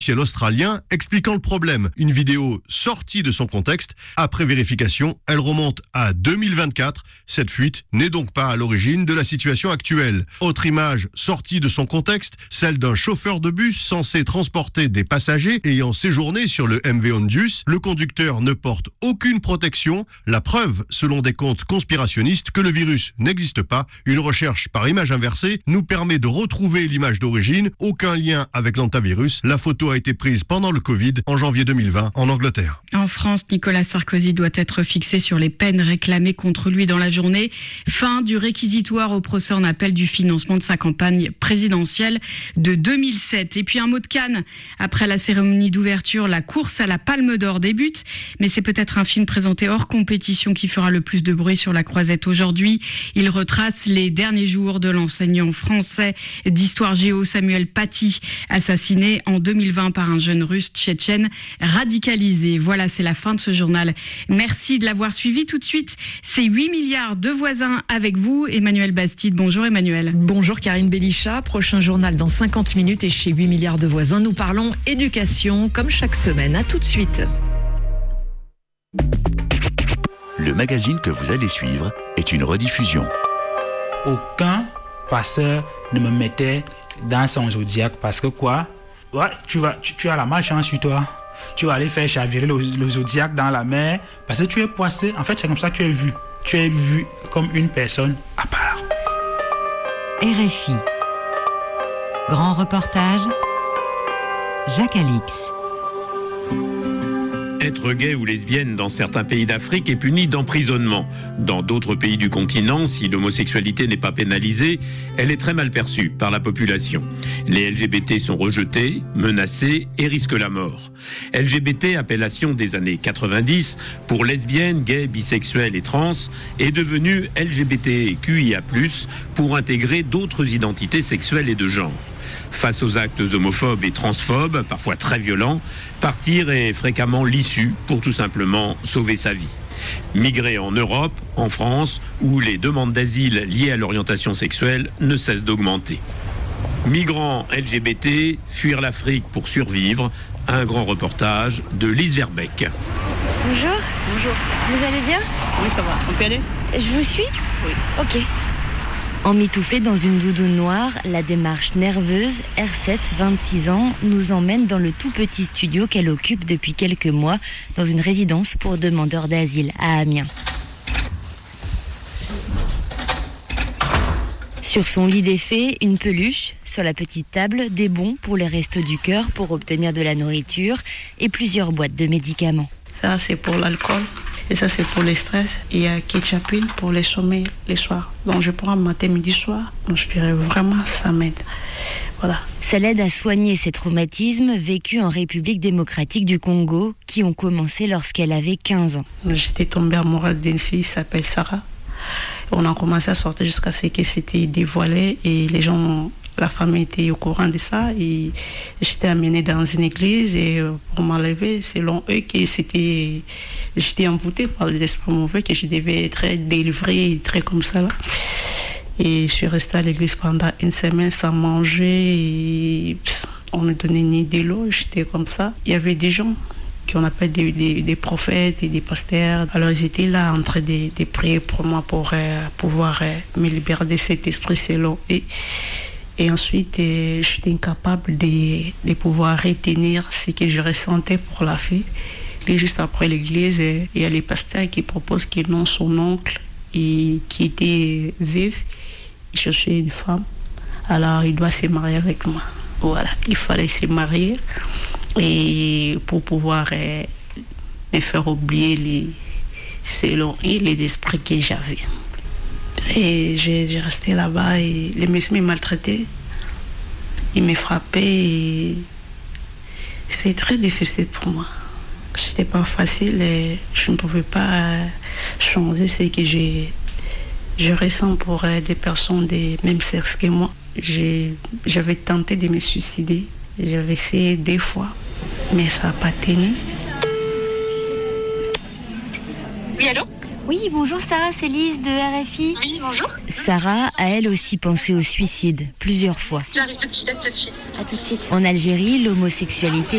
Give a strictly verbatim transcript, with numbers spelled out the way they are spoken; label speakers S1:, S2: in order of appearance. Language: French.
S1: australien expliquant le problème. Une vidéo sortie de son contexte. Après vérification, elle remonte à deux mille vingt-quatre. Cette fuite n'est donc pas à l'origine de la situation actuelle. Autre image sortie de son contexte, celle d'un chauffeur de bus censé transporter des passagers ayant séjourné sur le M V Ondius. Le conducteur ne porte aucune protection. La preuve, selon des comptes conspirationnistes, que le virus n'existe pas. Une recherche par image inversée nous permet de retrouver l'image d'origine. Aucun lien avec l'antavirus. La photo a été prise pendant le Covid en janvier deux mille vingt en Angleterre.
S2: En France, Nicolas Sarkozy doit être fixé sur les peines réclamées contre lui dans la journée. Fin du réquisitoire au procès en appel du financement de sa campagne présidentielle de deux mille sept. Et puis un mot de Cannes. Après la cérémonie d'ouverture, la course à la Palme d'Or débute. Mais c'est peut-être un film présenté hors compétition qui fera le plus de bruit sur la croisette aujourd'hui. Il retrace les derniers jours de l'enseignant français d'histoire géo Samuel Paty, assassiné en deux mille vingt par un jeune russe tchétchène radicalisé. Voilà, c'est la fin de ce journal. Merci de l'avoir suivi. Tout de suite, c'est huit milliards de voisins avec vous. Emmanuel Bastide. Bonjour Emmanuel.
S3: Bonjour Karine Belichat. Prochain journal dans cinquante minutes et chez huit milliards de voisins, nous parlons éducation comme chaque semaine. À tout de suite.
S4: Le magazine que vous allez suivre est une rediffusion.
S5: Aucun passeur ne me mettait dans son zodiaque parce que quoi? Ouais, tu, vas, tu, tu as la malchance sur toi. Tu vas aller faire chavirer le, le zodiaque dans la mer parce que tu es poissé. En fait, c'est comme ça que tu es vu. Tu es vu comme une personne à part.
S6: R F I. Grand reportage. Jacques Alix.
S7: Être gay ou lesbienne dans certains pays d'Afrique est puni d'emprisonnement. Dans d'autres pays du continent, si l'homosexualité n'est pas pénalisée, elle est très mal perçue par la population. Les L G B T sont rejetés, menacés et risquent la mort. L G B T, appellation des années quatre-vingt-dix, pour lesbiennes, gays, bisexuels et trans, est devenue L G B T Q I A plus, pour intégrer d'autres identités sexuelles et de genre. Face aux actes homophobes et transphobes, parfois très violents, partir est fréquemment l'issue pour tout simplement sauver sa vie. Migrer en Europe, en France, où les demandes d'asile liées à l'orientation sexuelle ne cessent d'augmenter. Migrants L G B T, fuir l'Afrique pour survivre, un grand reportage de Lise Verbeek.
S8: Bonjour.
S9: Bonjour.
S8: Vous allez bien?
S9: Oui, ça va. On peut aller?
S8: Je vous suis?
S9: Oui.
S8: Ok. Emmitouflée dans une doudoune noire, la démarche nerveuse, R sept, vingt-six ans, nous emmène dans le tout petit studio qu'elle occupe depuis quelques mois dans une résidence pour demandeurs d'asile à Amiens. Sur son lit défait, une peluche, sur la petite table, des bons pour les restos du cœur pour obtenir de la nourriture et plusieurs boîtes de médicaments.
S9: Ça, c'est pour l'alcool. Et ça, c'est pour le stress. Il y a Ketchapine pour les sommeils les soirs. Donc, je prends matin, midi, soir. M'inspirer vraiment, ça m'aide. Voilà.
S8: Ça l'aide à soigner ses traumatismes vécus en République démocratique du Congo, qui ont commencé lorsqu'elle avait quinze ans.
S9: J'étais tombée amoureuse d'une fille qui s'appelle Sarah. On a commencé à sortir jusqu'à ce que c'était dévoilé et les gens... La famille était au courant de ça et j'étais amenée dans une église et pour m'enlever, selon eux, que c'était, j'étais envoûtée par l'esprit mauvais, que je devais être délivrée, très comme ça là. Et je suis restée à l'église pendant une semaine sans manger et on ne donnait ni de l'eau, j'étais comme ça. Il y avait des gens qu'on appelle des, des, des prophètes et des pasteurs. Alors ils étaient là en train de, de prier pour moi pour euh, pouvoir euh, me libérer de cet esprit selon eux. Et ensuite, euh, j'étais incapable de, de pouvoir retenir ce que je ressentais pour la fille. Et juste après l'église, euh, il y a les pasteurs qui proposent que non, son oncle, et, qui était veuf, il cherchait une femme. Alors, il doit se marier avec moi. Voilà, il fallait se marier et pour pouvoir euh, me faire oublier les, selon eux, les esprits que j'avais. Et j'ai, j'ai resté là-bas et les messieurs me maltraitaient. Ils me frappaient et c'est très difficile pour moi. C'était pas facile et je ne pouvais pas changer ce que j'ai, je ressens pour des personnes du même sexe que moi. J'ai, j'avais tenté de me suicider. J'avais essayé deux fois, mais ça n'a pas tenu.
S10: Oui, allô?
S8: Oui, bonjour Sarah, c'est Lise de R F I.
S10: Oui, bonjour.
S8: Sarah a elle aussi pensé au suicide, plusieurs fois.
S10: J'arrive tout de suite, à tout de suite.
S8: À tout de suite. En Algérie, l'homosexualité